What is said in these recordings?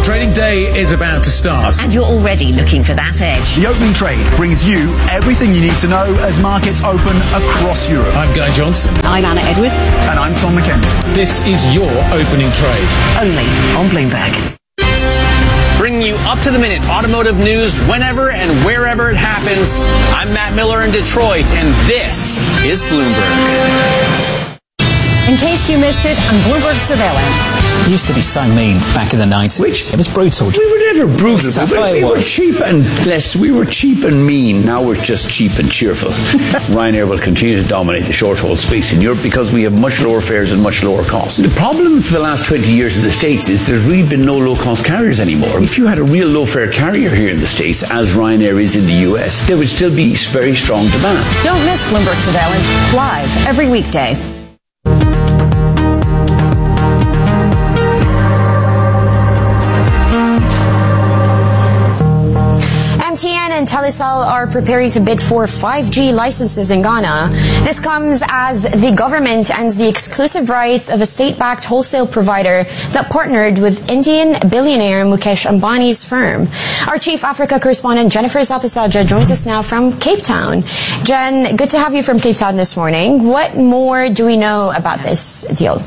Trading day is about to start. And you're already looking for that edge. The Opening Trade brings you everything you need to know as markets open across Europe. I'm Guy Johnson. I'm Anna Edwards. And I'm Tom McKenzie. This is your Opening Trade. Only on Bloomberg. Bringing you up-to-the-minute automotive news whenever and wherever it happens. I'm Matt Miller in Detroit, and this is Bloomberg. In case you missed it, on Bloomberg Surveillance. It used to be so mean back in the 90s. It was brutal. We were never brutal. We were cheap and less. We were cheap and mean. Now we're just cheap and cheerful. Ryanair will continue to dominate the short-haul space in Europe because we have much lower fares and much lower costs. The problem for the last 20 years in the States is there's really been no low-cost carriers anymore. If you had a real low-fare carrier here in the States, as Ryanair is in the US, there would still be very strong demand. Don't miss Bloomberg Surveillance live every weekday. MTN and Telecel are preparing to bid for 5G licenses in Ghana. This comes as the government ends the exclusive rights of a state-backed wholesale provider that partnered with Indian billionaire Mukesh Ambani's firm. Our Chief Africa correspondent Jennifer Zapisaja joins us now from Cape Town. Jen, good to have you from Cape Town this morning. What more do we know about this deal?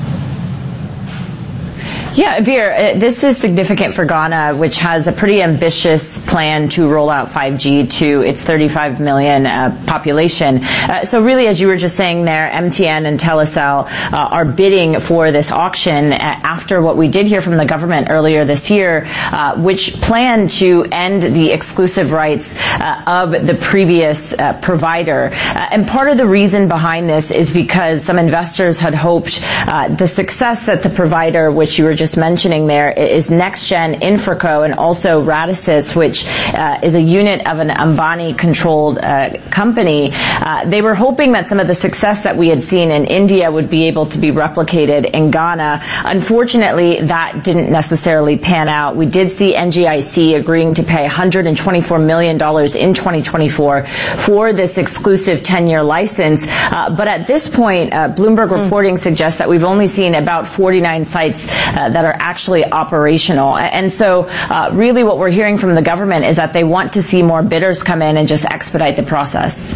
Yeah, Abir, this is significant for Ghana, which has a pretty ambitious plan to roll out 5G to its 35 million population. So really, as you were just saying there, MTN and Telecel are bidding for this auction after what we did hear from the government earlier this year, which planned to end the exclusive rights of the previous provider. And part of the reason behind this is because some investors had hoped the success that the provider, which you were just mentioning there, is NextGen, Infraco, and also Radisys, which is a unit of an Ambani-controlled company. They were hoping that some of the success that we had seen in India would be able to be replicated in Ghana. Unfortunately, that didn't necessarily pan out. We did see NGIC agreeing to pay $124 million in 2024 for this exclusive 10-year license. But at this point, Bloomberg reporting suggests that we've only seen about 49 sites that are actually operational. And so really what we're hearing from the government is that they want to see more bidders come in and just expedite the process.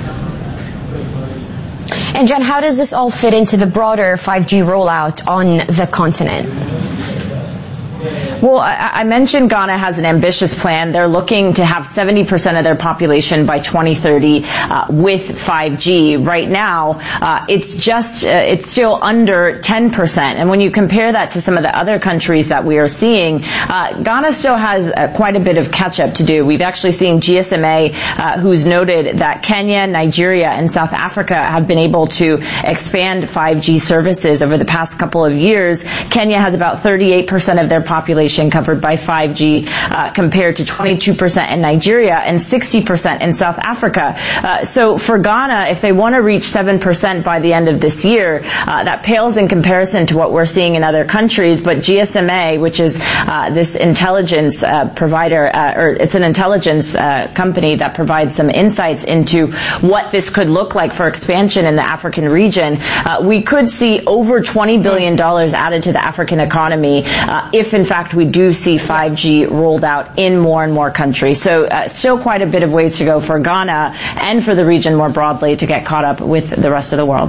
And Jen, how does this all fit into the broader 5G rollout on the continent? Well, I mentioned Ghana has an ambitious plan. They're looking to have 70% of their population by 2030 with 5G. Right now, it's still under 10%. And when you compare that to some of the other countries that we are seeing, Ghana still has quite a bit of catch-up to do. We've actually seen GSMA, who's noted that Kenya, Nigeria, and South Africa have been able to expand 5G services over the past couple of years. Kenya has about 38% of their population covered by 5G compared to 22% in Nigeria and 60% in South Africa. So for Ghana, if they want to reach 7% by the end of this year, that pales in comparison to what we're seeing in other countries. But GSMA, which is this intelligence provider, or it's an intelligence company that provides some insights into what this could look like for expansion in the African region, we could see over $20 billion added to the African economy if, in fact, we do see 5G rolled out in more and more countries. So still quite a bit of ways to go for Ghana and for the region more broadly to get caught up with the rest of the world.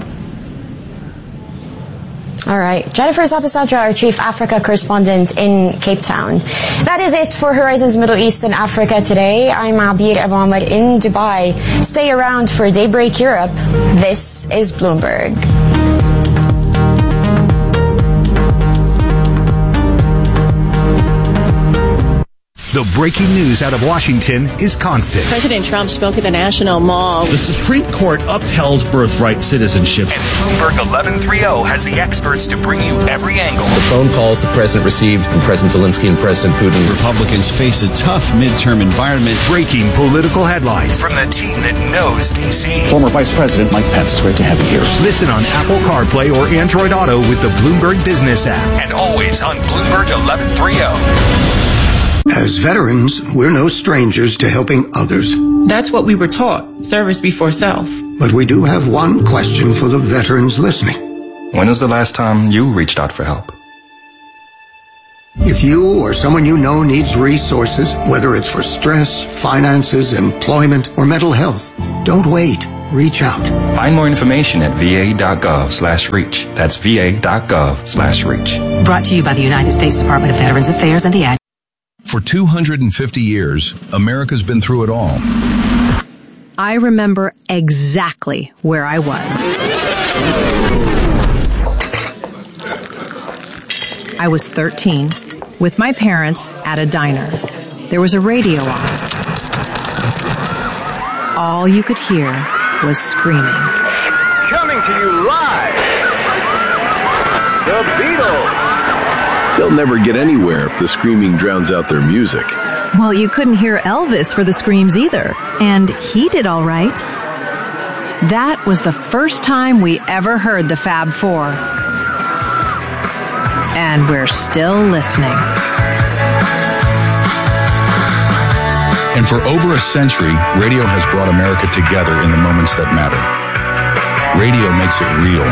All right. Jennifer Zapisaja, our Chief Africa correspondent in Cape Town. That is it for Horizons Middle East and Africa today. I'm Abir Ahmed in Dubai. Stay around for Daybreak Europe. This is Bloomberg. The breaking news out of Washington is constant. President Trump spoke at the National Mall. The Supreme Court upheld birthright citizenship. And Bloomberg 1130 has the experts to bring you every angle. The phone calls the president received from President Zelensky and President Putin. Republicans face a tough midterm environment. Breaking political headlines from the team that knows D.C. Former Vice President Mike Pence, it's great to have you here. Listen on Apple CarPlay or Android Auto with the Bloomberg Business app. And always on Bloomberg 1130. As veterans, we're no strangers to helping others. That's what we were taught, service before self. But we do have one question for the veterans listening. When was the last time you reached out for help? If you or someone you know needs resources, whether it's for stress, finances, employment, or mental health, don't wait. Reach out. Find more information at va.gov/reach. That's va.gov/reach. Brought to you by the United States Department of Veterans Affairs and the Ad. For 250 years, America's been through it all. I remember exactly where I was. I was 13 with my parents at a diner. There was a radio on. All you could hear was screaming. Coming to you live, The Beatles. They'll never get anywhere if the screaming drowns out their music. Well, you couldn't hear Elvis for the screams either, and he did all right. That was the first time we ever heard the Fab Four. And we're still listening. And for over a century, radio has brought America together in the moments that matter. Radio makes it real.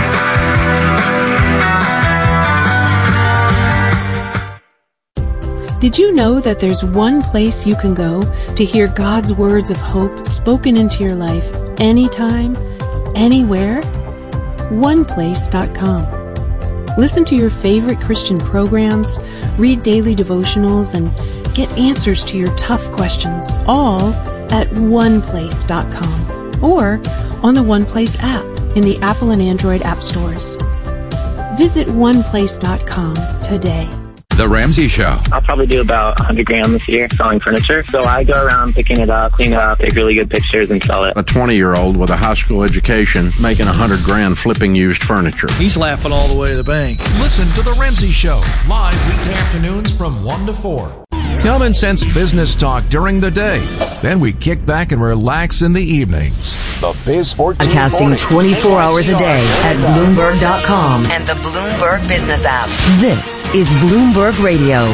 Did you know that there's one place you can go to hear God's words of hope spoken into your life anytime, anywhere? OnePlace.com. Listen to your favorite Christian programs, read daily devotionals, and get answers to your tough questions, all at OnePlace.com or on the OnePlace app in the Apple and Android app stores. Visit OnePlace.com today. The Ramsey Show. I'll probably do about 100 grand this year selling furniture. So I go around picking it up, clean it up, take really good pictures, and sell it. A 20-year-old with a high school education making 100 grand flipping used furniture. He's laughing all the way to the bank. Listen to The Ramsey Show, live weekday afternoons from 1 to 4. Common sense business talk during the day. Then we kick back and relax in the evenings. The Biz 14 Broadcasting 24 hours a day at Bloomberg.com and the Bloomberg Business app. This is Bloomberg Radio.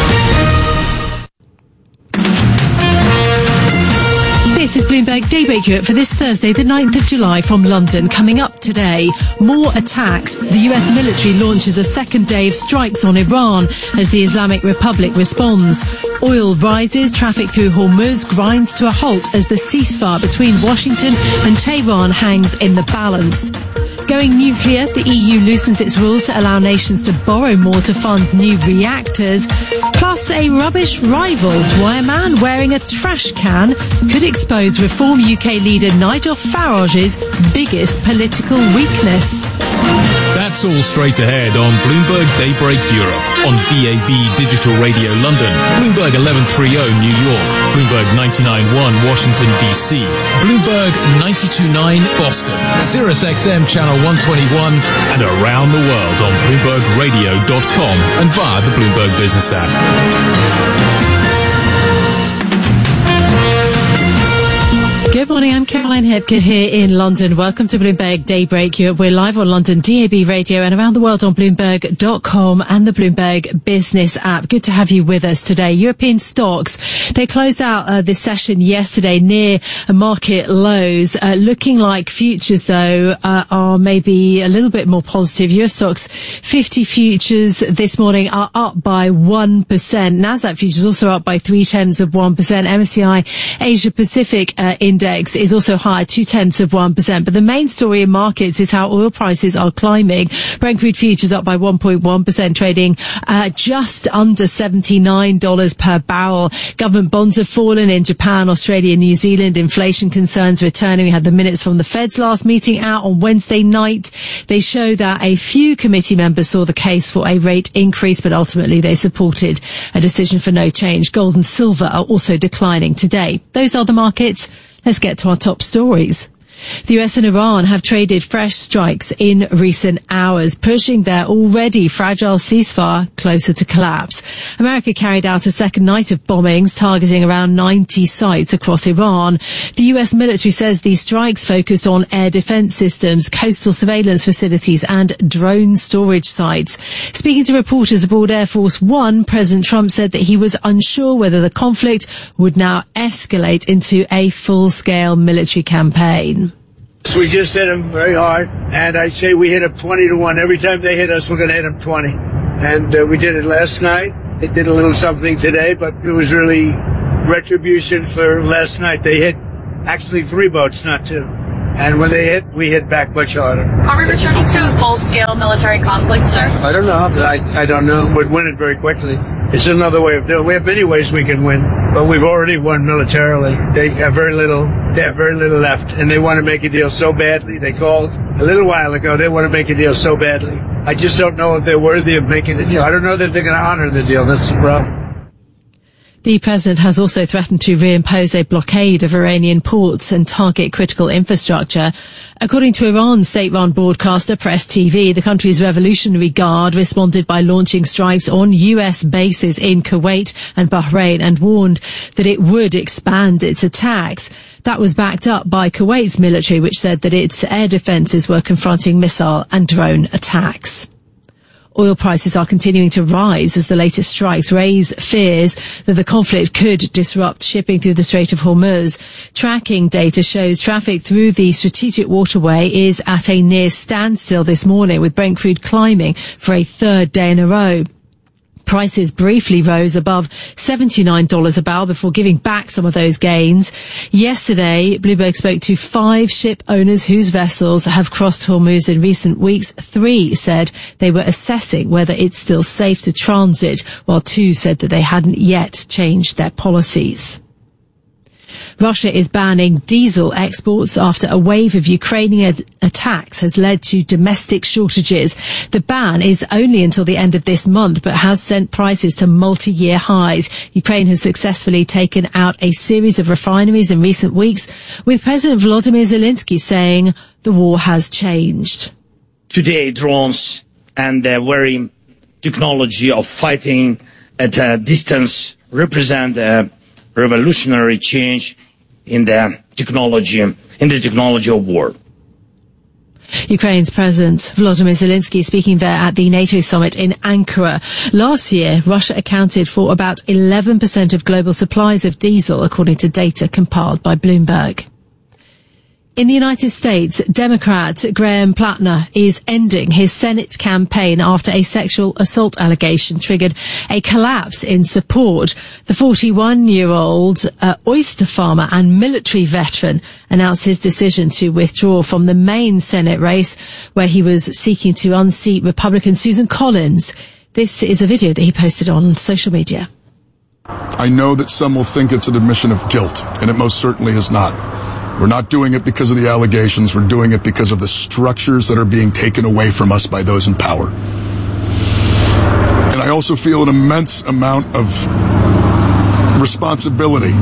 This is Bloomberg Daybreak Europe for this Thursday, the 9th of July from London. Coming up today, more attacks. The US military launches a second day of strikes on Iran as the Islamic Republic responds. Oil rises, traffic through Hormuz grinds to a halt as the ceasefire between Washington and Tehran hangs in the balance. Going nuclear, the EU loosens its rules to allow nations to borrow more to fund new reactors. Plus a rubbish rival, why a man wearing a trash can could expose Reform UK leader Nigel Farage's biggest political weakness. That's all straight ahead on Bloomberg Daybreak Europe, on DAB Digital Radio London, Bloomberg 1130 New York, Bloomberg 99.1 Washington DC, Bloomberg 92.9 Boston, Sirius XM Channel 121, and around the world on BloombergRadio.com and via the Bloomberg Business app. Good morning, I'm Caroline Hebke here in London. Welcome to Bloomberg Daybreak Europe. We're live on London DAB Radio and around the world on Bloomberg.com and the Bloomberg Business app. Good to have you with us today. European stocks, they closed out this session yesterday near market lows. Looking like futures, though, are maybe a little bit more positive. US stocks 50 futures this morning are up by 1%. Nasdaq futures also up by 0.3%. MSCI Asia Pacific Index is also higher, 0.2%. But the main story in markets is how oil prices are climbing. Brent crude futures up by 1.1%, trading just under $79 per barrel. Government bonds have fallen in Japan, Australia, New Zealand. Inflation concerns returning. We had the minutes from the Fed's last meeting out on Wednesday night. They show that a few committee members saw the case for a rate increase, but ultimately they supported a decision for no change. Gold and silver are also declining today. Those are the markets. Let's get to our top stories. The US and Iran have traded fresh strikes in recent hours, pushing their already fragile ceasefire closer to collapse. America carried out a second night of bombings targeting around 90 sites across Iran. The US military says these strikes focused on air defense systems, coastal surveillance facilities and drone storage sites. Speaking to reporters aboard Air Force One, President Trump said that he was unsure whether the conflict would now escalate into a full-scale military campaign. So we just hit them very hard, and I say we hit them 20 to 1. Every time they hit us, we're going to hit them 20. And we did it last night, They did a little something today, but it was really retribution for last night. They hit actually 3 boats, not 2. And when they hit, we hit back much harder. Are we returning to full-scale military conflict, sir? I don't know. I don't know. We'd win it very quickly. It's another way of doing it. We have many ways we can win, but we've already won militarily. They have very little left, and they want to make a deal so badly. They called a little while ago. They want to make a deal so badly. I just don't know if they're worthy of making the deal. I don't know that they're going to honor the deal. That's the problem. The president has also threatened to reimpose a blockade of Iranian ports and target critical infrastructure. According to Iran's state-run broadcaster Press TV, the country's Revolutionary Guard responded by launching strikes on US bases in Kuwait and Bahrain and warned that it would expand its attacks. That was backed up by Kuwait's military, which said that its air defences were confronting missile and drone attacks. Oil prices are continuing to rise as the latest strikes raise fears that the conflict could disrupt shipping through the Strait of Hormuz. Tracking data shows traffic through the strategic waterway is at a near standstill this morning, with Brent crude climbing for a 3rd day in a row. Prices briefly rose above $79 a barrel before giving back some of those gains. Yesterday, Bloomberg spoke to 5 ship owners whose vessels have crossed Hormuz in recent weeks. 3 said they were assessing whether it's still safe to transit, while 2 said that they hadn't yet changed their policies. Russia is banning diesel exports after a wave of Ukrainian attacks has led to domestic shortages. The ban is only until the end of this month, but has sent prices to multi-year highs. Ukraine has successfully taken out a series of refineries in recent weeks, with President Volodymyr Zelensky saying the war has changed. Today, drones and the very technology of fighting at a distance represent a revolutionary change in the technology of war. Ukraine's President Volodymyr Zelensky speaking there at the NATO summit in Ankara. Last year, Russia accounted for about 11% of global supplies of diesel, according to data compiled by Bloomberg. In the United States, Democrat Graham Plattner is ending his Senate campaign after a sexual assault allegation triggered a collapse in support. The 41-year-old oyster farmer and military veteran announced his decision to withdraw from the main Senate race, where he was seeking to unseat Republican Susan Collins. This is a video that he posted on social media. I know that some will think it's an admission of guilt, and it most certainly is not. We're not doing it because of the allegations. We're doing it because of the structures that are being taken away from us by those in power. And I also feel an immense amount of responsibility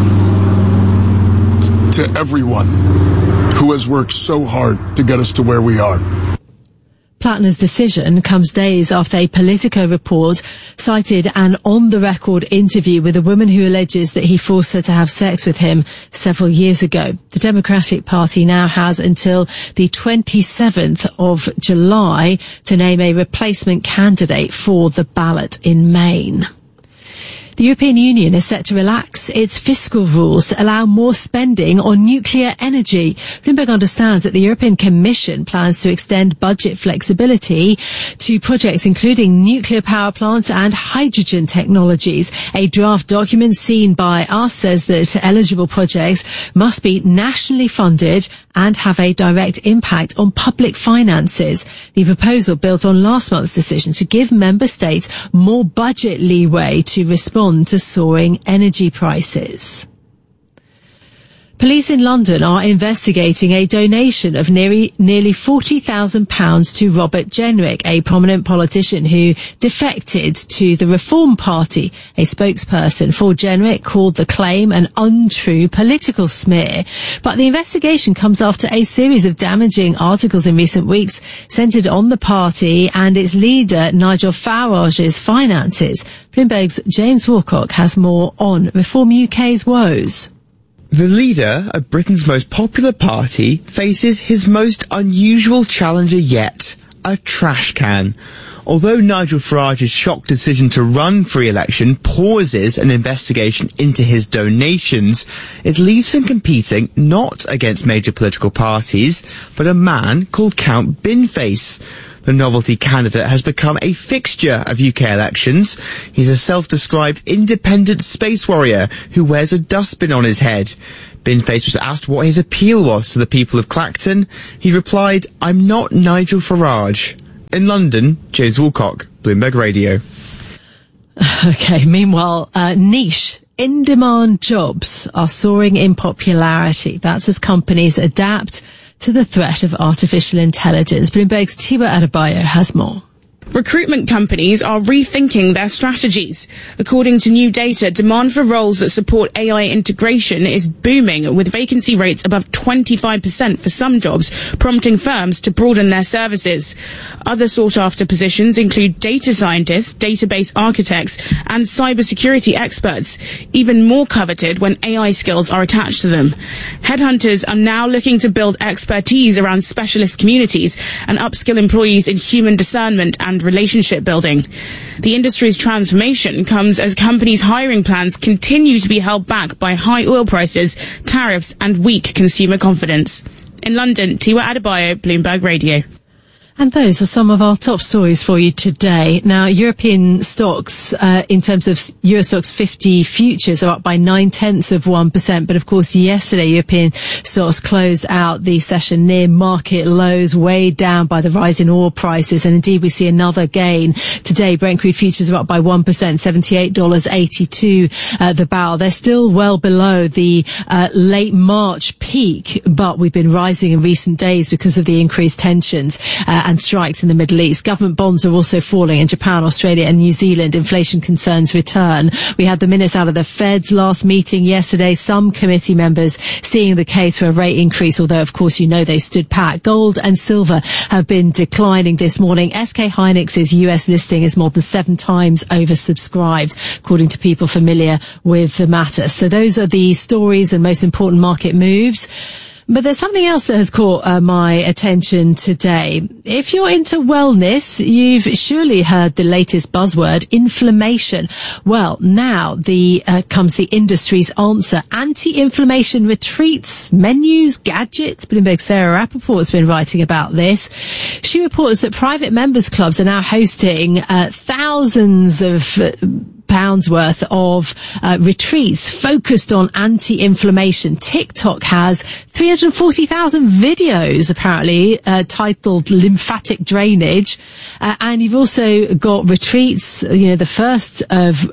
to everyone who has worked so hard to get us to where we are. Plattner's decision comes days after a Politico report cited an on-the-record interview with a woman who alleges that he forced her to have sex with him several years ago. The Democratic Party now has until the 27th of July to name a replacement candidate for the ballot in Maine. The European Union is set to relax its fiscal rules to allow more spending on nuclear energy. Bloomberg understands that the European Commission plans to extend budget flexibility to projects including nuclear power plants and hydrogen technologies. A draft document seen by us says that eligible projects must be nationally funded and have a direct impact on public finances. The proposal built on last month's decision to give member states more budget leeway to respond to soaring energy prices. Police in London are investigating a donation of nearly £40,000 to Robert Jenrick, a prominent politician who defected to the Reform Party. A spokesperson for Jenrick called the claim an untrue political smear. But the investigation comes after a series of damaging articles in recent weeks centred on the party and its leader Nigel Farage's finances. Bloomberg's James Woolcock has more on Reform UK's woes. The leader of Britain's most popular party faces his most unusual challenger yet, a trash can. Although Nigel Farage's shock decision to run for re-election pauses an investigation into his donations, it leaves him competing not against major political parties, but a man called Count Binface. The novelty candidate has become a fixture of UK elections. He's a self-described independent space warrior who wears a dustbin on his head. Binface was asked what his appeal was to the people of Clacton. He replied, "I'm not Nigel Farage." In London, James Woolcock, Bloomberg Radio. Okay, meanwhile, niche in-demand jobs are soaring in popularity. That's as companies adapt to the threat of artificial intelligence. Bloomberg's Tiwa Adebayo has more. Recruitment companies are rethinking their strategies. According to new data, demand for roles that support AI integration is booming, with vacancy rates above 25% for some jobs, prompting firms to broaden their services. Other sought-after positions include data scientists, database architects, and cybersecurity experts, even more coveted when AI skills are attached to them. Headhunters are now looking to build expertise around specialist communities and upskill employees in human discernment and relationship building. The industry's transformation comes as companies' hiring plans continue to be held back by high oil prices, tariffs, and weak consumer confidence. In London, Tiwa Adebayo, Bloomberg Radio. And those are some of our top stories for you today. Now, European stocks, in terms of Euro Stoxx 50 futures, are up by 0.9%. But of course, yesterday, European stocks closed out the session near market lows, weighed down by the rise in oil prices. And indeed, we see another gain today. Brent crude futures are up by 1%, $78.82 the barrel. They're still well below the late March peak, but we've been rising in recent days because of the increased tensions and strikes in the Middle East. Government bonds are also falling in Japan, Australia and New Zealand. Inflation concerns return. We had the minutes out of the Fed's last meeting yesterday. Some committee members seeing the case for a rate increase, although of course you know they stood pat. Gold and silver have been declining this morning. SK Hynix's US listing is more than 7 times oversubscribed, according to people familiar with the matter. So those are the stories and most important market moves. But there's something else that has caught my attention today. If you're into wellness, you've surely heard the latest buzzword, inflammation. Well, now comes the industry's answer. Anti-inflammation retreats, menus, gadgets. Bloomberg's Sarah Rappaport's been writing about this. She reports that private members clubs are now hosting thousands of pounds worth of retreats focused on anti-inflammation. TikTok has 340,000 videos apparently titled lymphatic drainage, and you've also got retreats, the first of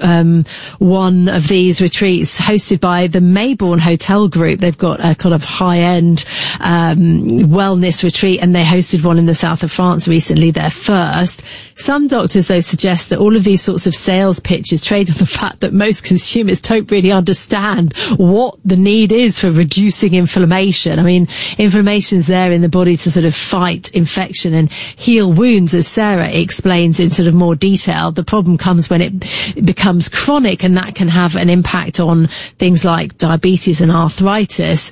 one of these retreats hosted by the Maybourne Hotel Group. They've got a kind of high-end wellness retreat, and they hosted one in the south of France recently, their first. Some doctors though suggest that all of these sorts of sales pitches trade on the fact that most consumers don't really understand what the need is for reducing inflammation. I mean, inflammation's there in the body to sort of fight infection and heal wounds, as Sarah explains in sort of more detail. The problem comes when it becomes chronic, and that can have an impact on things like diabetes and arthritis.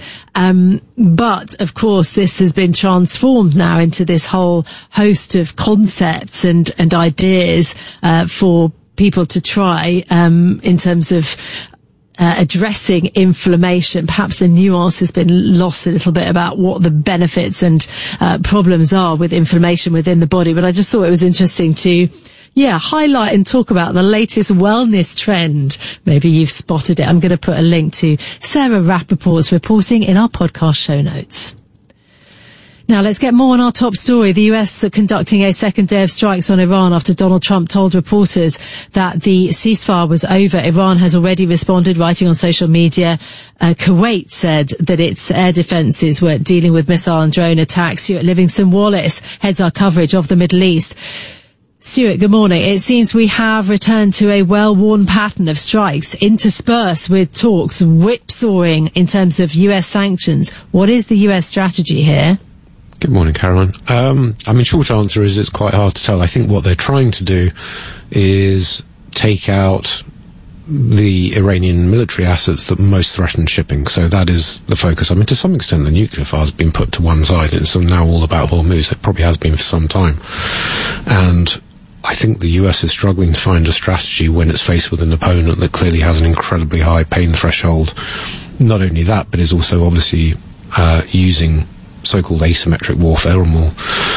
But of course, this has been transformed now into this whole host of concepts and ideas for people to try in terms of addressing inflammation. Perhaps the nuance has been lost a little bit about what the benefits and problems are with inflammation within the body. But I just thought it was interesting to highlight and talk about the latest wellness trend. Maybe you've spotted it. I'm going to put a link to Sarah Rappaport's reporting in our podcast show notes. Now let's get more on our top story. The US are conducting a second day of strikes on Iran after Donald Trump told reporters that the ceasefire was over. Iran has already responded, writing on social media. Kuwait said that its air defences were dealing with missile and drone attacks. Stuart Livingston-Wallace heads our coverage of the Middle East. Stuart, good morning. It seems we have returned to a well-worn pattern of strikes interspersed with talks whipsawing in terms of US sanctions. What is the US strategy here? Good morning, Caroline. Short answer is it's quite hard to tell. I think what they're trying to do is take out the Iranian military assets that most threaten shipping. So that is the focus. To some extent, the nuclear file has been put to one side. It's now all about Hormuz. It probably has been for some time. And I think the US is struggling to find a strategy when it's faced with an opponent that clearly has an incredibly high pain threshold. Not only that, but is also obviously using so-called asymmetric warfare, or more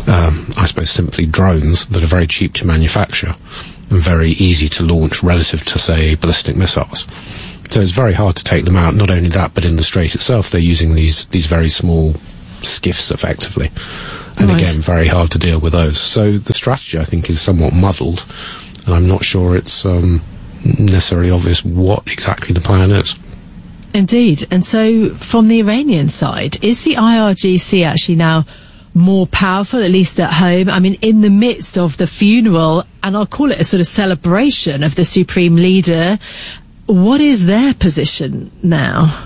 I suppose simply drones that are very cheap to manufacture and very easy to launch relative to, say, ballistic missiles. So it's very hard to take them out. Not only that, but in the Strait itself, they're using these very small skiffs, effectively. And Right. again, very hard to deal with those. So the strategy, I think, is somewhat muddled, and I'm not sure it's necessarily obvious what exactly the plan is. Indeed. And so from the Iranian side, is the IRGC actually now more powerful, at least at home? I mean, in the midst of the funeral, and I'll call it a sort of celebration of the supreme leader, what is their position now?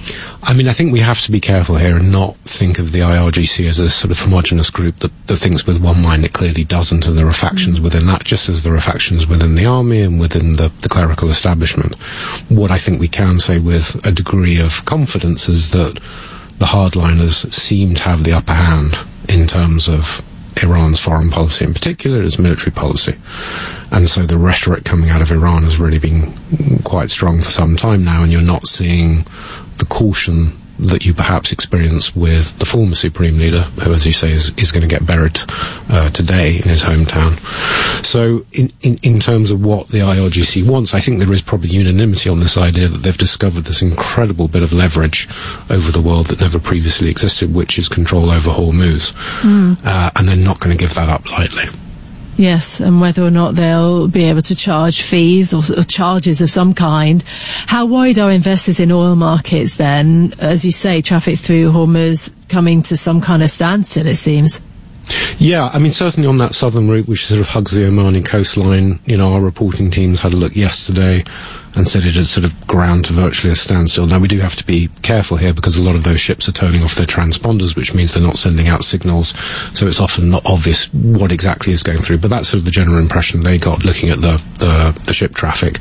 I mean, I think we have to be careful here and not think of the IRGC as a sort of homogenous group that thinks with one mind. It clearly doesn't, and there are factions within that, just as there are factions within the army and within the clerical establishment. What I think we can say with a degree of confidence is that the hardliners seem to have the upper hand in terms of Iran's foreign policy, in particular its military policy. And so the rhetoric coming out of Iran has really been quite strong for some time now, and you're not seeing the caution that you perhaps experienced with the former supreme leader, who, as you say, is going to get buried today in his hometown. So in terms of what the IRGC wants, I think there is probably unanimity on this idea that they've discovered this incredible bit of leverage over the world that never previously existed, which is control over Hormuz. And they're not going to give that up lightly. Yes, and whether or not they'll be able to charge fees or charges of some kind. How worried are investors in oil markets then? As you say, traffic through Hormuz coming to some kind of standstill, it seems. Yeah, I mean, certainly on that southern route, which sort of hugs the Omani coastline, you know, our reporting teams had a look yesterday and said it had sort of ground to virtually a standstill. Now, we do have to be careful here because a lot of those ships are turning off their transponders, which means they're not sending out signals, so it's often not obvious what exactly is going through. But that's sort of the general impression they got looking at the ship traffic.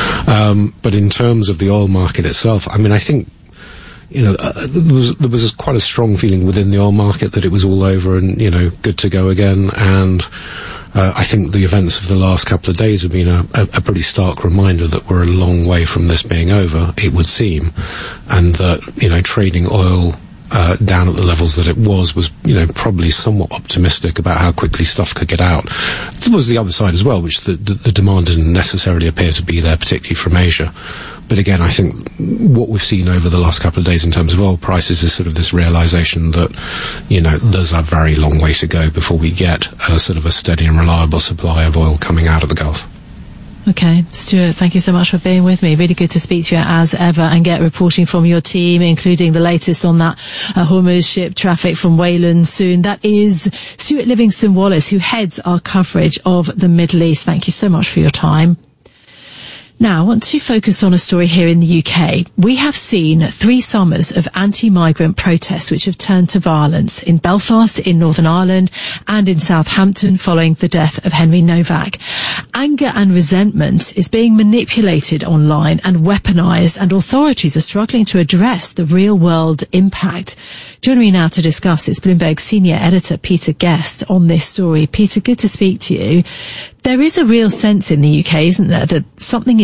But in terms of the oil market itself, I mean, I think, you know, there was quite a strong feeling within the oil market that it was all over and, you know, good to go again. And I think the events of the last couple of days have been a pretty stark reminder that we're a long way from this being over, it would seem, and that, you know, trading oil down at the levels that it was, you know, probably somewhat optimistic about how quickly stuff could get out. There was the other side as well, which the demand didn't necessarily appear to be there, particularly from Asia. But again, I think what we've seen over the last couple of days in terms of oil prices is sort of this realization that, you know, there's a very long way to go before we get a sort of a steady and reliable supply of oil coming out of the Gulf. Okay, Stuart, thank you so much for being with me. Really good to speak to you as ever and get reporting from your team, including the latest on that Hormuz ship traffic from Wayland soon. That is Stuart Livingston-Wallace, who heads our coverage of the Middle East. Thank you so much for your time. Now, I want to focus on a story here in the UK. We have seen 3 summers of anti-migrant protests which have turned to violence in Belfast, in Northern Ireland, and in Southampton following the death of Henry Novak. Anger and resentment is being manipulated online and weaponised, and authorities are struggling to address the real-world impact. Joining me now to discuss is Bloomberg senior editor Peter Guest on this story. Peter, good to speak to you. There is a real sense in the UK, isn't there, that something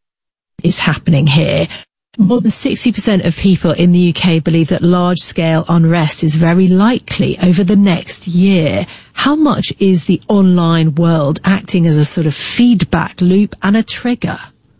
is happening here. More than 60% of people in the UK believe that large-scale unrest is very likely over the next year. How much is the online world acting as a sort of feedback loop and a trigger?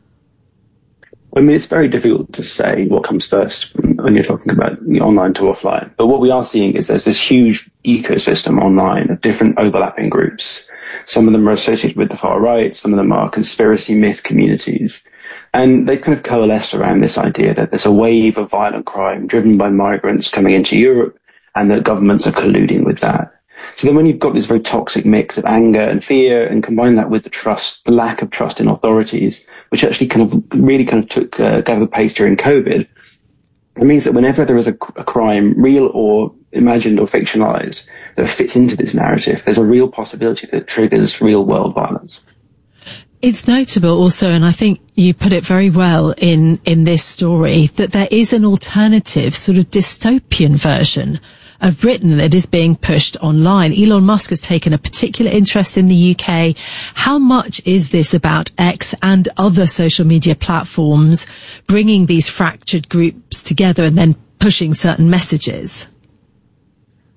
I mean, it's very difficult to say what comes first when you're talking about online to offline. But what we are seeing is there's this huge ecosystem online of different overlapping groups. Some of them are associated with the far right. Some of them are conspiracy myth communities. And they've kind of coalesced around this idea that there's a wave of violent crime driven by migrants coming into Europe and that governments are colluding with that. So then when you've got this very toxic mix of anger and fear and combine that with the lack of trust in authorities, which actually really took gather pace during COVID, it means that whenever there is a crime, real or imagined or fictionalized, that fits into this narrative, there's a real possibility that it triggers real world violence. It's notable also, and I think you put it very well in this story, that there is an alternative sort of dystopian version of Britain that is being pushed online. Elon Musk has taken a particular interest in the UK. How much is this about X and other social media platforms bringing these fractured groups together and then pushing certain messages?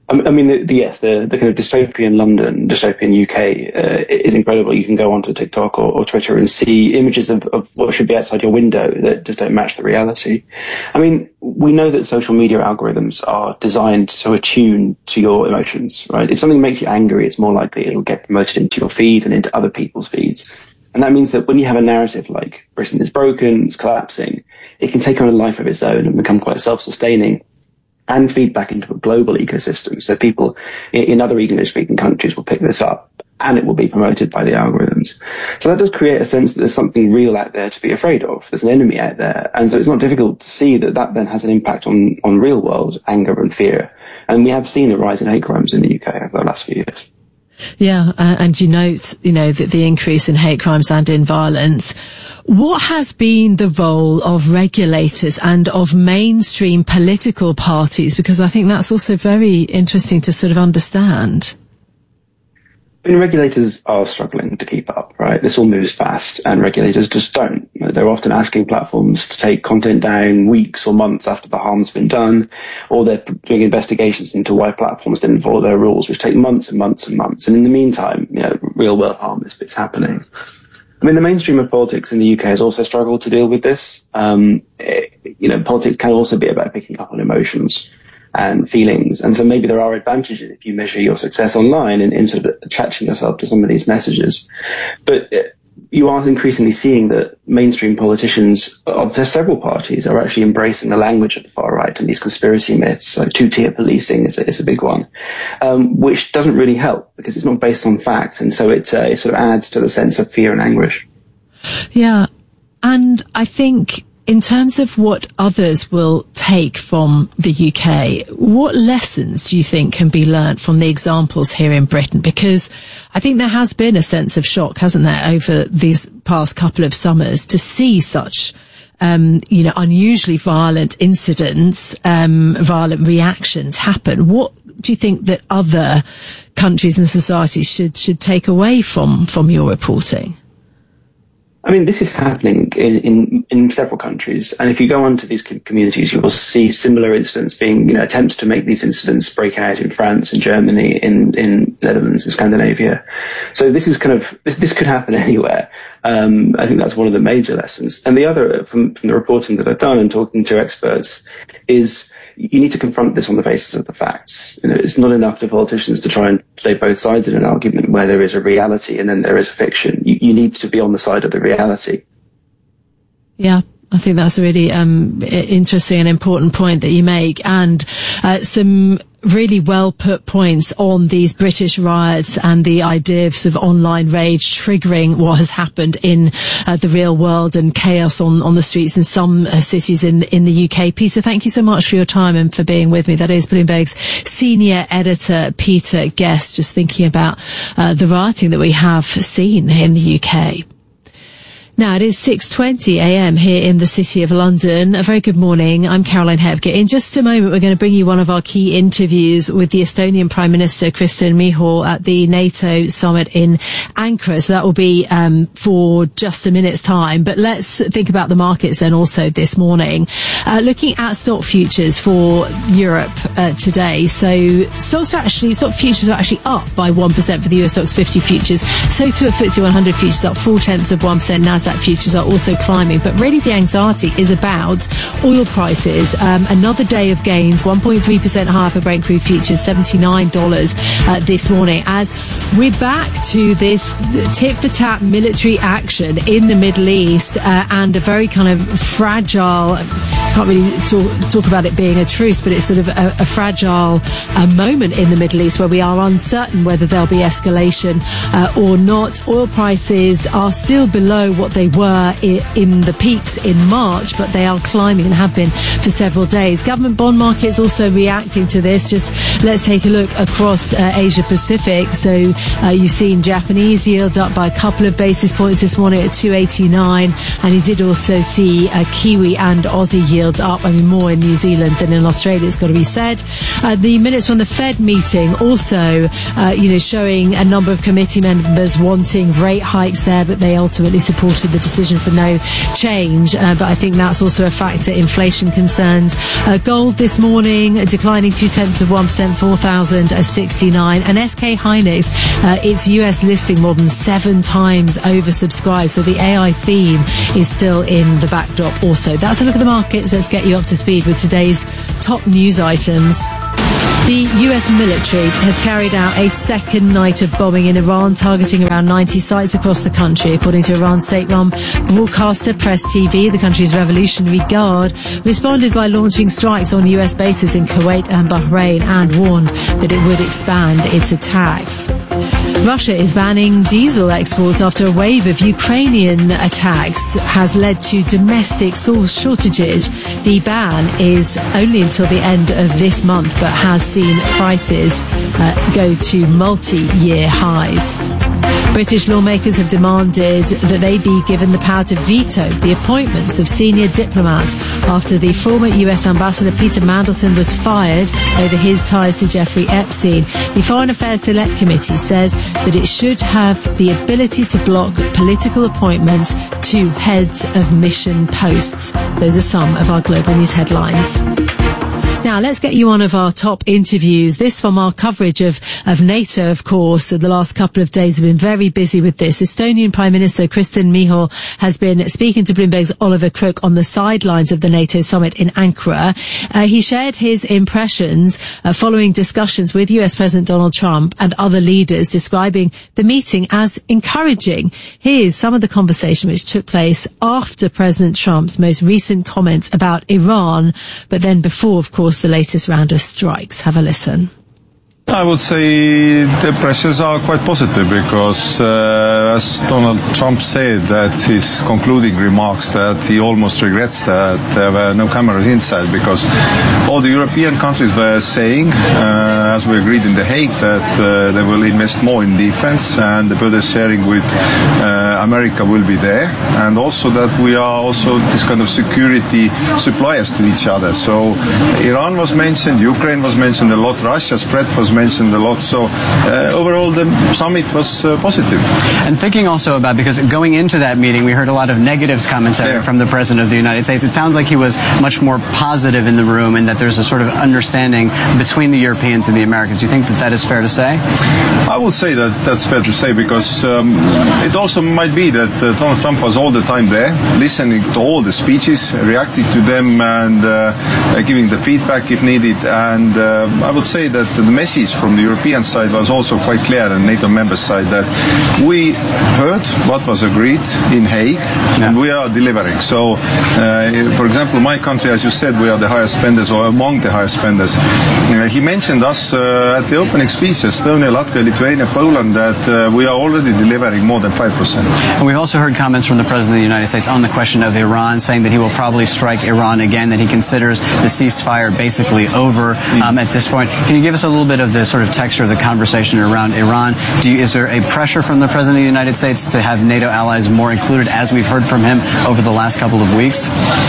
I mean, the kind of dystopian London, dystopian UK is incredible. You can go onto TikTok or Twitter and see images of what should be outside your window that just don't match the reality. I mean, we know that social media algorithms are designed to attune to your emotions, right? If something makes you angry, it's more likely it'll get promoted into your feed and into other people's feeds. And that means that when you have a narrative like Britain is broken, it's collapsing, it can take on a life of its own and become quite self-sustaining and feed back into a global ecosystem. So people in other English-speaking countries will pick this up and it will be promoted by the algorithms. So that does create a sense that there's something real out there to be afraid of. There's an enemy out there. And so it's not difficult to see that that then has an impact on real world anger and fear. And we have seen a rise in hate crimes in the UK over the last few years. Yeah, and you note, that the increase in hate crimes and in violence. What has been the role of regulators and of mainstream political parties? Because I think that's also very interesting to sort of understand. I mean, regulators are struggling to keep up, right? This all moves fast and regulators just don't. They're often asking platforms to take content down weeks or months after the harm's been done, or they're doing investigations into why platforms didn't follow their rules, which take months and months and months. And in the meantime, real world harm is happening. I mean, the mainstream of politics in the UK has also struggled to deal with this. Politics can also be about picking up on emotions and feelings. And so maybe there are advantages if you measure your success online in sort of attaching yourself to some of these messages. But you are increasingly seeing that mainstream politicians of several parties are actually embracing the language of the far right and these conspiracy myths. So two-tier policing is a big one, which doesn't really help because it's not based on fact. And so it sort of adds to the sense of fear and anguish. Yeah. And I think in terms of what others will take from the UK, what lessons do you think can be learnt from the examples here in Britain? Because I think there has been a sense of shock, hasn't there, over these past couple of summers to see such, unusually violent incidents, violent reactions happen. What do you think that other countries and societies should take away from your reporting? I mean, this is happening in several countries. And if you go onto these communities, you will see similar incidents being, attempts to make these incidents break out in France and Germany, in Netherlands and Scandinavia. So this is this could happen anywhere. I think that's one of the major lessons. And the other, from the reporting that I've done and talking to experts, is you need to confront this on the basis of the facts. It's not enough for politicians to try and play both sides in an argument where there is a reality and then there is a fiction. You need to be on the side of the reality. Yeah. I think that's a really interesting and important point that you make, and some really well put points on these British riots and the idea of sort of online rage triggering what has happened in the real world and chaos on the streets in some cities in the UK. Peter, thank you so much for your time and for being with me. That is Bloomberg's senior editor, Peter Guest, just thinking about the rioting that we have seen in the UK. Now, it is 6:20 a.m. here in the City of London. A very good morning. I'm Caroline Hebke. In just a moment, we're going to bring you one of our key interviews with the Estonian Prime Minister, Kristen Michal, at the NATO summit in Ankara. So that will be for just a minute's time. But let's think about the markets then also this morning. Looking at stock futures for Europe today. So stock futures are actually up by 1% for the US Stocks 50 futures. So too, FTSE 100 futures up 0.4%. NASDAQ futures are also climbing, but really the anxiety is about oil prices. Another day of gains, 1.3% higher for Brent crude futures, $79 this morning, as we're back to this tit-for-tat military action in the Middle East and a very kind of fragile, can't really talk about it being a truce, but it's sort of a fragile moment in the Middle East where we are uncertain whether there'll be escalation or not. Oil prices are still below what they were in the peaks in March, but they are climbing and have been for several days. Government bond markets also reacting to this. Just let's take a look across Asia Pacific. So you've seen Japanese yields up by a couple of basis points this morning at 289, and you did also see Kiwi and Aussie yields up. I mean, more in New Zealand than in Australia, it's got to be said. The minutes from the Fed meeting also, showing a number of committee members wanting rate hikes there, but they ultimately supported to the decision for no change, but I think that's also a factor. Inflation concerns. Gold this morning declining 0.2%, 4,069. And SK Hynix, its US listing more than 7 times oversubscribed. So the AI theme is still in the backdrop also. That's a look at the markets. Let's get you up to speed with today's top news items. The US military has carried out a second night of bombing in Iran, targeting around 90 sites across the country. According to Iran's state-run broadcaster Press TV, the country's Revolutionary Guard responded by launching strikes on US bases in Kuwait and Bahrain and warned that it would expand its attacks. Russia is banning diesel exports after a wave of Ukrainian attacks has led to domestic source shortages. The ban is only until the end of this month, but has seen prices go to multi-year highs. British lawmakers have demanded that they be given the power to veto the appointments of senior diplomats after the former US ambassador Peter Mandelson was fired over his ties to Jeffrey Epstein. The Foreign Affairs Select Committee says that it should have the ability to block political appointments to heads of mission posts. Those are some of our global news headlines. Now, let's get you one of our top interviews. This from our coverage of NATO, of course. The last couple of days have been very busy with this. Estonian Prime Minister Kristen Michal has been speaking to Bloomberg's Oliver Crook on the sidelines of the NATO summit in Ankara. He shared his impressions following discussions with US President Donald Trump and other leaders, describing the meeting as encouraging. Here's some of the conversation which took place after President Trump's most recent comments about Iran, but then before, of course, the latest round of strikes. Have a listen. I would say the impressions are quite positive because, as Donald Trump said, that his concluding remarks that he almost regrets that there were no cameras inside, because all the European countries were saying, as we agreed in The Hague, that they will invest more in defense and the burden sharing with America will be there, and also that we are also this kind of security suppliers to each other. So Iran was mentioned, Ukraine was mentioned a lot, Russia's threat was mentioned a lot. So overall the summit was positive. And thinking also about, because going into that meeting we heard a lot of negative commentary from the President of the United States. It sounds like he was much more positive in the room and that there's a sort of understanding between the Europeans and the Americans. Do you think that that is fair to say? I would say that that's fair to say, because it also might be that Donald Trump was all the time there, listening to all the speeches, reacting to them and giving the feedback if needed. And I would say that the message from the European side was also quite clear, and NATO member side, that we heard what was agreed in Hague and we are delivering. So, for example, my country, as you said, we are the highest spenders, or among the highest spenders. He mentioned us at the opening speech, Estonia, Latvia, Lithuania, Poland, that we are already delivering more than 5%. And we've also heard comments from the President of the United States on the question of Iran, saying that he will probably strike Iran again, that he considers the ceasefire basically over at this point. Can you give us a little bit of the sort of texture of the conversation around Iran? Is there a pressure from the President of the United States to have NATO allies more included, as we've heard from him over the last couple of weeks?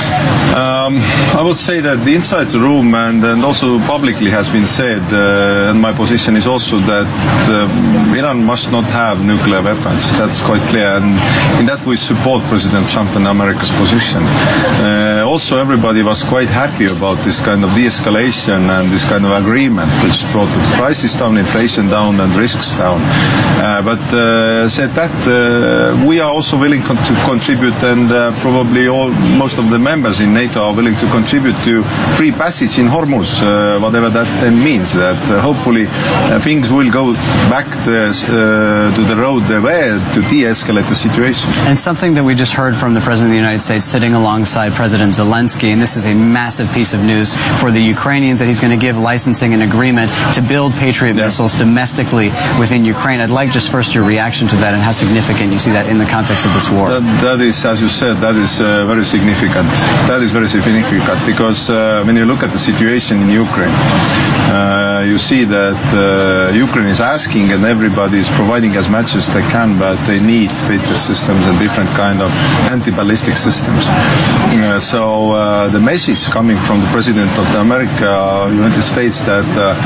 I would say that the inside the room and also publicly has been said, and my position is also that Iran must not have nuclear weapons. That's quite clear, and in that we support President Trump and America's position. Also, everybody was quite happy about this kind of de-escalation and this kind of agreement, which brought the prices down, inflation down, and risks down. But said that, we are also willing to contribute, and probably most of the members in NATO are willing to contribute to free passage in Hormuz, whatever that then means. That hopefully things will go back to the road they were to de-escalate the situation. And something that we just heard from the President of the United States sitting alongside President Zelensky, and this is a massive piece of news for the Ukrainians, that he's going to give licensing and agreement to build Patriot missiles domestically within Ukraine. I'd like just first your reaction to that and how significant you see that in the context of this war. That is, as you said, that is very significant. That is very significant because when you look at the situation in Ukraine, you see that Ukraine is asking and everybody is providing as much as they can, but they need Patriot systems and different kind of anti-ballistic systems. So Now, the message coming from the President of the United States that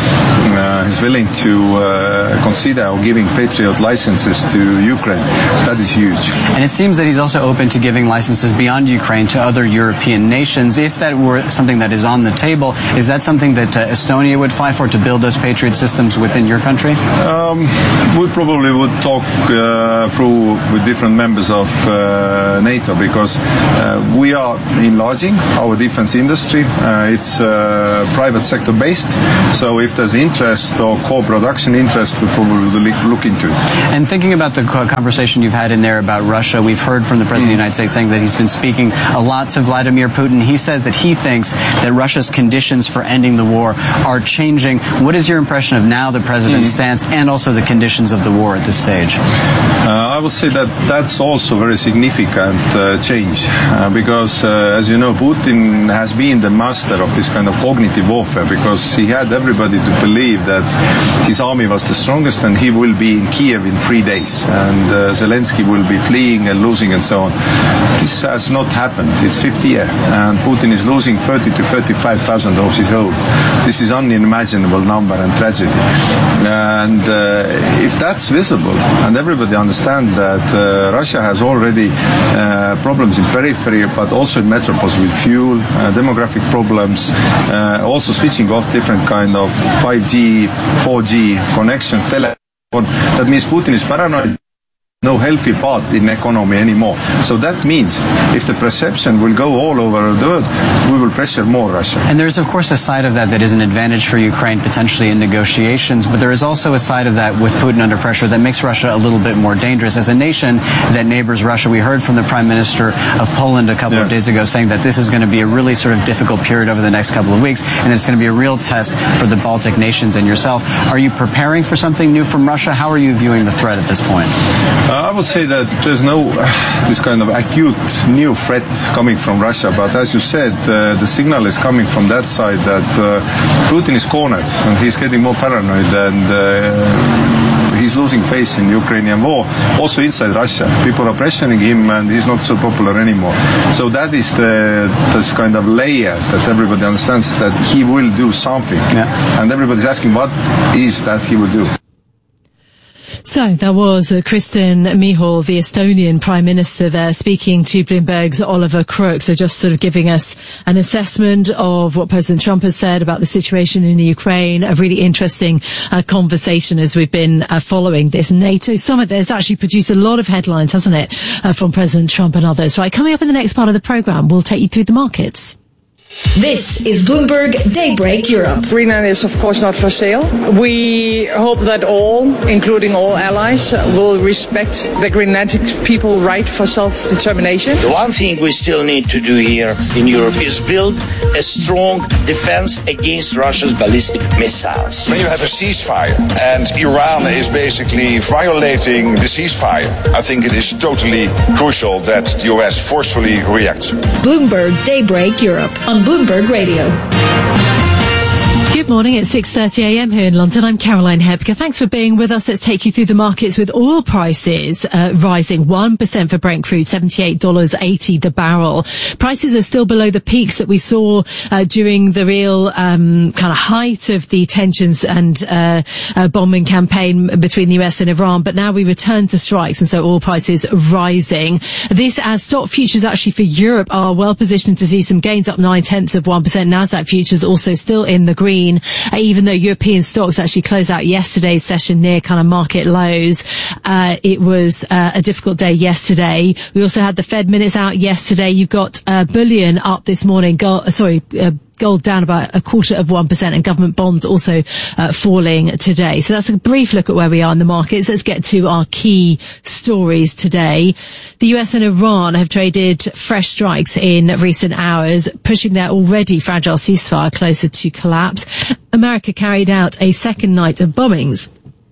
he's willing to consider giving Patriot licenses to Ukraine, that is huge. And it seems that he's also open to giving licenses beyond Ukraine to other European nations. If that were something that is on the table, is that something that Estonia would fight for, to build those Patriot systems within your country? We probably would talk through with different members of NATO, because we are enlarging our defense industry. It's private sector based, so if there's interest or co-production interest, we probably will look into it. And thinking about the conversation you've had in there about Russia, we've heard from the President of the United States saying that he's been speaking a lot to Vladimir Putin. He says that he thinks that Russia's conditions for ending the war are changing. What is your impression of now the President's stance and also the conditions of the war at this stage? I would say that that's also very significant change, because as you know, Putin has been the master of this kind of cognitive warfare, because he had everybody to believe that his army was the strongest and he will be in Kiev in 3 days, and Zelensky will be fleeing and losing and so on. This has not happened. It's 50 years, and Putin is losing 30 to 35,000 of his own. This is unimaginable number and tragedy. And if that's visible, and everybody understands that Russia has already problems in periphery, but also in metropolis with fuel, demographic problems, also switching off different kind of 5G, 4G connections, telephone. That means Putin is paranoid. No healthy part in economy anymore. So that means if the perception will go all over the world, we will pressure more Russia. And there's of course a side of that is an advantage for Ukraine potentially in negotiations, but there is also a side of that with Putin under pressure that makes Russia a little bit more dangerous. As a nation that neighbors Russia, we heard from the Prime Minister of Poland a couple of days ago saying that this is going to be a really sort of difficult period over the next couple of weeks, and it's going to be a real test for the Baltic nations and yourself. Are you preparing for something new from Russia? How are you viewing the threat at this point? I would say that there's no this kind of acute new threat coming from Russia, but as you said, the signal is coming from that side that Putin is cornered and he's getting more paranoid, and he's losing face in the Ukrainian war. Also inside Russia, people are pressuring him and he's not so popular anymore. So that is this kind of layer that everybody understands that he will do something. And everybody's asking what is that he will do. So that was Kristen Michal, the Estonian Prime Minister there, speaking to Bloomberg's Oliver Crook. So just sort of giving us an assessment of what President Trump has said about the situation in Ukraine. A really interesting conversation as we've been following this NATO summit that has actually produced a lot of headlines, hasn't it, from President Trump and others. Right, coming up in the next part of the programme, we'll take you through the markets. This is Bloomberg Daybreak Europe. Greenland is of course not for sale. We hope that all, including all allies, will respect the Greenlandic people's right for self-determination. The one thing we still need to do here in Europe is build a strong defense against Russia's ballistic missiles. When you have a ceasefire and Iran is basically violating the ceasefire, I think it is totally crucial that the US forcefully reacts. Bloomberg Daybreak Europe on Bloomberg Radio. Good morning. It's 6:30 a.m. here in London. I'm Caroline Hebke. Thanks for being with us. Let's take you through the markets with oil prices rising 1% for Brent crude, $78.80 the barrel. Prices are still below the peaks that we saw during the real kind of height of the tensions and bombing campaign between the US and Iran. But now we return to strikes, and so oil prices rising. This as stock futures actually for Europe are well positioned to see some gains, up 0.9%. Nasdaq futures also still in the green. Even though European stocks actually closed out yesterday's session near kind of market lows. It was a difficult day yesterday. We also had the Fed minutes out yesterday. You've got bullion up this morning. Gold down about 0.25%, and government bonds also falling today. So that's a brief look at where we are in the markets. Let's get to our key stories today. The US and Iran have traded fresh strikes in recent hours, pushing their already fragile ceasefire closer to collapse. America carried out a second night of bombings,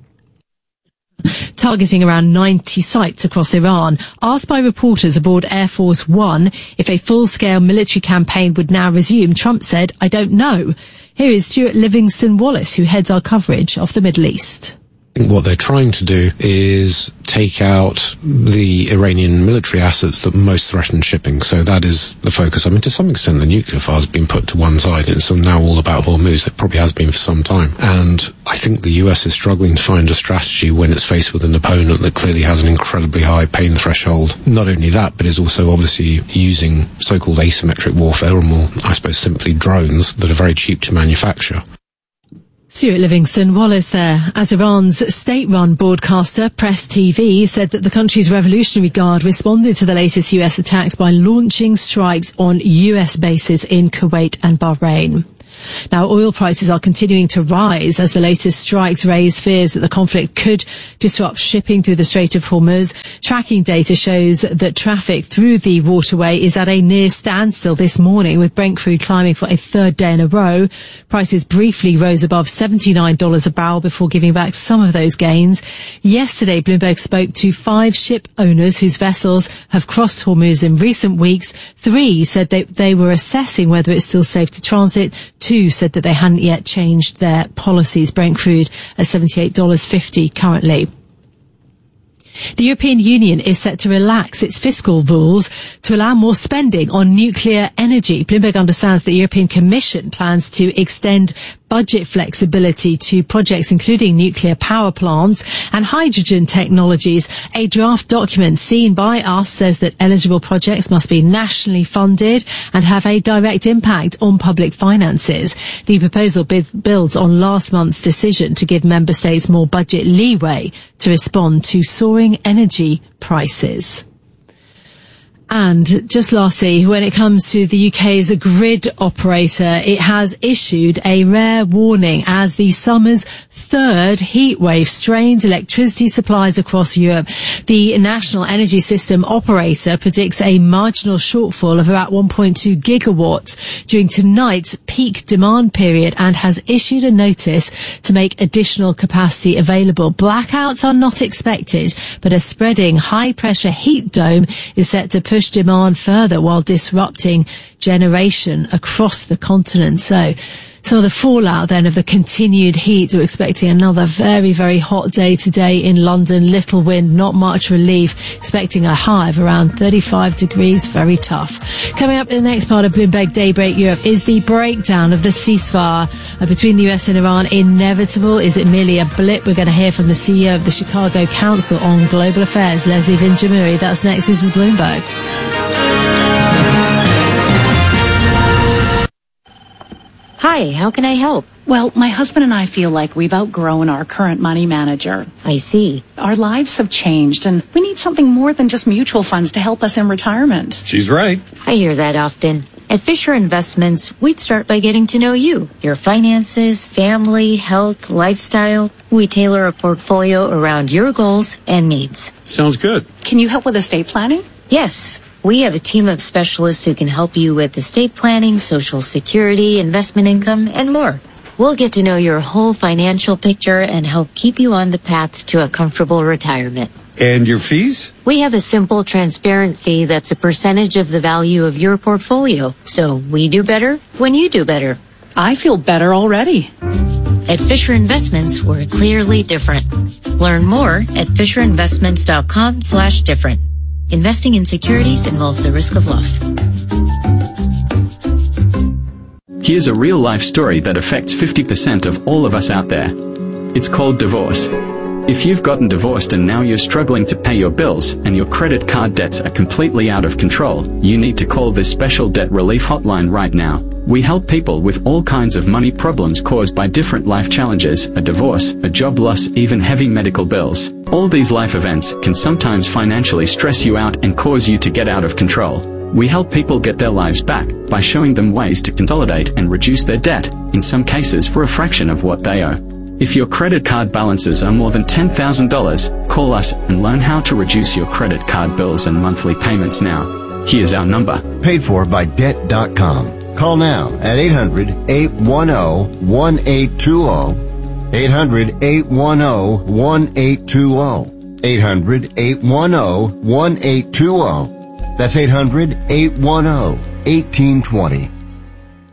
targeting around 90 sites across Iran. Asked by reporters aboard Air Force One if a full-scale military campaign would now resume, Trump said, "I don't know." Here is Stuart Livingston Wallace, who heads our coverage of the Middle East. I think what they're trying to do is take out the Iranian military assets that most threaten shipping. So that is the focus. I mean, to some extent, the nuclear file has been put to one side. It's now all about Hormuz. It probably has been for some time. And I think the US is struggling to find a strategy when it's faced with an opponent that clearly has an incredibly high pain threshold. Not only that, but is also obviously using so-called asymmetric warfare, or more, I suppose, simply drones that are very cheap to manufacture. Stuart Livingston Wallace there. As Iran's state-run broadcaster, Press TV, said that the country's Revolutionary Guard responded to the latest US attacks by launching strikes on US bases in Kuwait and Bahrain. Now, oil prices are continuing to rise as the latest strikes raise fears that the conflict could disrupt shipping through the Strait of Hormuz. Tracking data shows that traffic through the waterway is at a near standstill this morning, with Brent crude climbing for a third day in a row. Prices briefly rose above $79 a barrel before giving back some of those gains. Yesterday, Bloomberg spoke to 5 ship owners whose vessels have crossed Hormuz in recent weeks. 3 said they were assessing whether it's still safe to transit. 2 said that they hadn't yet changed their policies. Brent crude at $78.50 currently. The European Union is set to relax its fiscal rules to allow more spending on nuclear energy. Bloomberg understands the European Commission plans to extend budget flexibility to projects including nuclear power plants and hydrogen technologies. A draft document seen by us says that eligible projects must be nationally funded and have a direct impact on public finances. The proposal builds on last month's decision to give member states more budget leeway to respond to soaring energy prices. And just lastly, when it comes to the UK's grid operator, it has issued a rare warning as the summer's third heat wave strains electricity supplies across Europe. The National Energy System operator predicts a marginal shortfall of about 1.2 gigawatts during tonight's peak demand period and has issued a notice to make additional capacity available. Blackouts are not expected, but a spreading high-pressure heat dome is set to push demand further while disrupting generation across the continent. So the fallout then of the continued heat. We're expecting another very, very hot day today in London. Little wind, not much relief. Expecting a high of around 35 degrees. Very tough. Coming up in the next part of Bloomberg Daybreak Europe is the breakdown of the ceasefire between the US and Iran inevitable? Is it merely a blip? We're going to hear from the CEO of the Chicago Council on Global Affairs, Leslie Vinjamuri. That's next. This is Bloomberg. Hi, how can I help? Well, my husband and I feel like we've outgrown our current money manager. I see. Our lives have changed, and we need something more than just mutual funds to help us in retirement. She's right. I hear that often. At Fisher Investments, we'd start by getting to know you, your finances, family, health, lifestyle. We tailor a portfolio around your goals and needs. Sounds good. Can you help with estate planning? Yes. We have a team of specialists who can help you with estate planning, Social Security, investment income, and more. We'll get to know your whole financial picture and help keep you on the path to a comfortable retirement. And your fees? We have a simple, transparent fee that's a percentage of the value of your portfolio. So we do better when you do better. I feel better already. At Fisher Investments, we're clearly different. Learn more at FisherInvestments.com/different. Investing in securities involves a risk of loss. Here's a real-life story that affects 50% of all of us out there. It's called divorce. If you've gotten divorced and now you're struggling to pay your bills and your credit card debts are completely out of control, you need to call this special debt relief hotline right now. We help people with all kinds of money problems caused by different life challenges, a divorce, a job loss, even heavy medical bills. All these life events can sometimes financially stress you out and cause you to get out of control. We help people get their lives back by showing them ways to consolidate and reduce their debt, in some cases for a fraction of what they owe. If your credit card balances are more than $10,000, call us and learn how to reduce your credit card bills and monthly payments now. Here's our number. Paid for by Debt.com. Call now at 800-810-1820. 800-810-1820. 800-810-1820. That's 800-810-1820.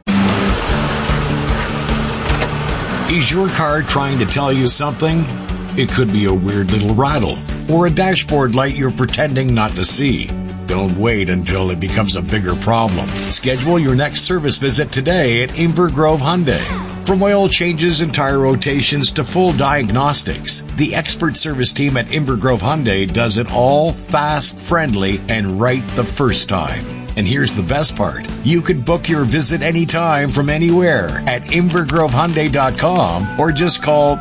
Is your car trying to tell you something? It could be a weird little rattle or a dashboard light you're pretending not to see. Don't wait until it becomes a bigger problem. Schedule your next service visit today at Inver Grove Hyundai. From oil changes and tire rotations to full diagnostics, the expert service team at Inver Grove Hyundai does it all fast, friendly, and right the first time. And here's the best part. You can book your visit anytime from anywhere at invergrovehyundai.com or just call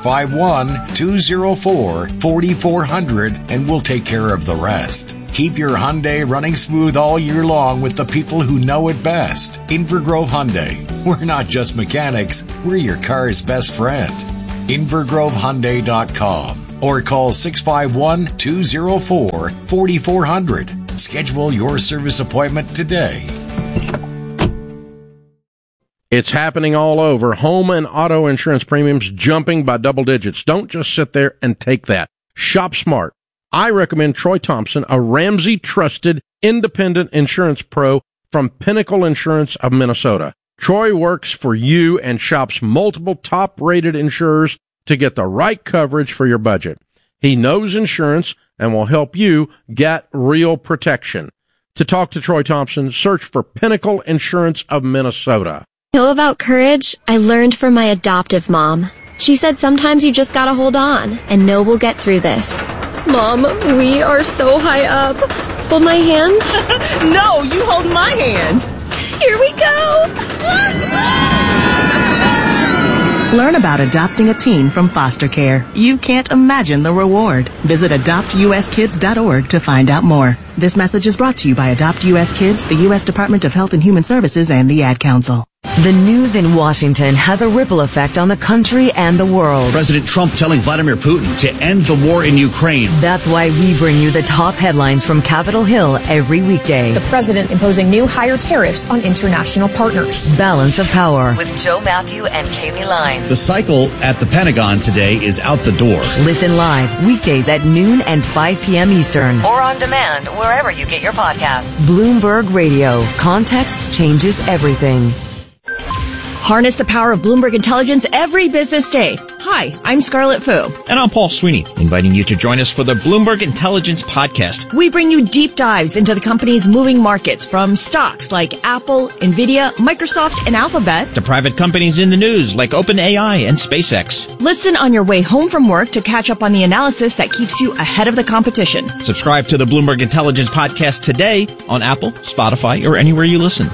651-204-4400 and we'll take care of the rest. Keep your Hyundai running smooth all year long with the people who know it best. Inver Grove Hyundai. We're not just mechanics, we're your car's best friend. invergrovehyundai.com or call 651-204-4400. Schedule your service appointment today. It's happening all over. Home and auto insurance premiums jumping by double digits. Don't just sit there and take that. Shop smart. I recommend Troy Thompson, a Ramsey-trusted independent insurance pro from Pinnacle Insurance of Minnesota. Troy works for you and shops multiple top-rated insurers to get the right coverage for your budget. He knows insurance and will help you get real protection. To talk to Troy Thompson, search for Pinnacle Insurance of Minnesota. Know about courage? I learned from my adoptive mom. She said sometimes you just gotta hold on and know we'll get through this. Mom, we are so high up. Hold my hand. No, you hold my hand. Here we go. Learn about adopting a teen from foster care. You can't imagine the reward. Visit adoptuskids.org to find out more. This message is brought to you by Adopt U.S. Kids, the U.S. Department of Health and Human Services, and the Ad Council. The news in Washington has a ripple effect on the country and the world. President Trump telling Vladimir Putin to end the war in Ukraine. That's why we bring you the top headlines from Capitol Hill every weekday. The president imposing new higher tariffs on international partners. Balance of Power with Joe Matthew and Kaylee Lyons. The cycle at the Pentagon today is out the door. Listen live weekdays at noon and 5 p.m. Eastern. Or on demand wherever you get your podcasts. Bloomberg Radio. Context changes everything. Harness the power of Bloomberg Intelligence every business day. Hi, I'm Scarlett Fu. And I'm Paul Sweeney, inviting you to join us for the Bloomberg Intelligence Podcast. We bring you deep dives into the company's moving markets, from stocks like Apple, Nvidia, Microsoft, and Alphabet, to private companies in the news like OpenAI and SpaceX. Listen on your way home from work to catch up on the analysis that keeps you ahead of the competition. Subscribe to the Bloomberg Intelligence Podcast today on Apple, Spotify, or anywhere you listen.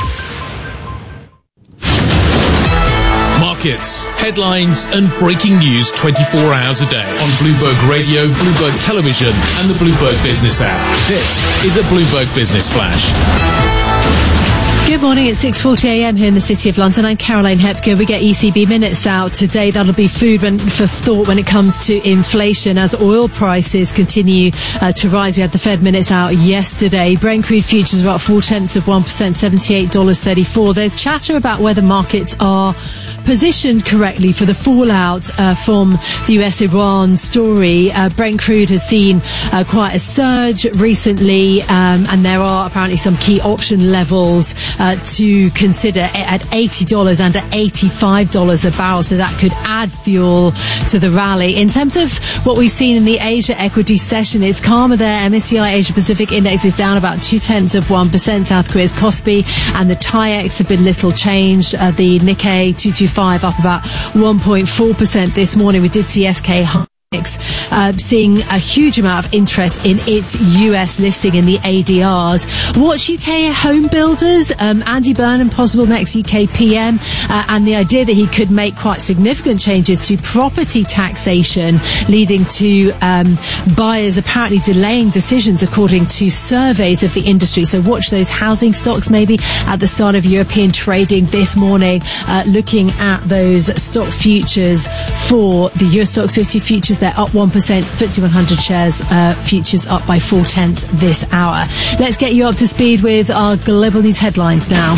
Markets, headlines, and breaking news 24 hours a day on Bloomberg Radio, Bloomberg Television, and the Bloomberg Business app. This is a Bloomberg Business Flash. Good morning. It's 6:40 a.m. here in the City of London. I'm Caroline Hepker. We get ECB minutes out today. That'll be food for thought when it comes to inflation as oil prices continue to rise. We had the Fed minutes out yesterday. Brent crude futures are up 0.4%, $78.34. There's chatter about whether markets are positioned correctly for the fallout from the US-Iran story. Brent crude has seen quite a surge recently, and there are apparently some key option levels to consider at $80 and at $85 a barrel, so that could add fuel to the rally. In terms of what we've seen in the Asia equity session, it's calmer there. MSCI Asia Pacific Index is down about 0.2%. South Korea's Kospi and the TAIEX have been little changed. The Nikkei 225 up about 1.4% this morning. We did see SK seeing a huge amount of interest in its US listing in the ADRs. Watch UK home builders. Andy Burnham, possible next UK PM, and the idea that he could make quite significant changes to property taxation, leading to buyers apparently delaying decisions according to surveys of the industry. So watch those housing stocks maybe at the start of European trading this morning. Looking at those stock futures for the Euro Stoxx 50 futures, they're up 1%. FTSE 100 shares futures up by 0.4 this hour. Let's get you up to speed with our global news headlines now.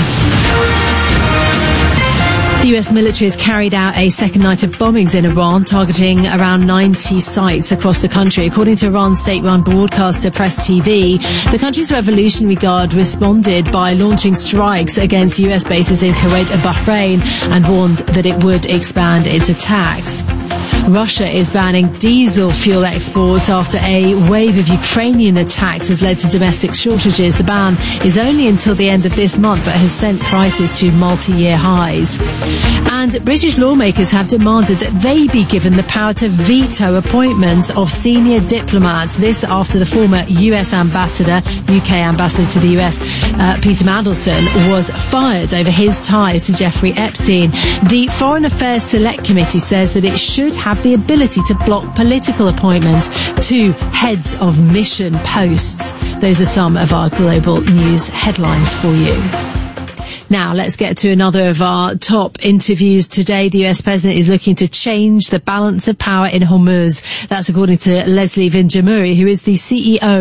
The US military has carried out a second night of bombings in Iran, targeting around 90 sites across the country. According to Iran's state-run broadcaster Press TV, the country's Revolutionary Guard responded by launching strikes against US bases in Kuwait and Bahrain and warned that it would expand its attacks. Russia is banning diesel fuel exports after a wave of Ukrainian attacks has led to domestic shortages. The ban is only until the end of this month, but has sent prices to multi-year highs. And British lawmakers have demanded that they be given the power to veto appointments of senior diplomats. This after the former UK ambassador to the US, Peter Mandelson, was fired over his ties to Jeffrey Epstein. The Foreign Affairs Select Committee says that it should have the ability to block political appointments to heads of mission posts. Those are some of our global news headlines for you. Now, let's get to another of our top interviews today. The US President is looking to change the balance of power in Hormuz. That's according to Leslie Vinjamuri, who is the CEO